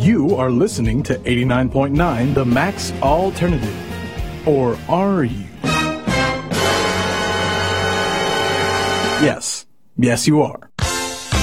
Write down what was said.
You are listening to 89.9 The Max Alternative. Or are you? Yes, you are.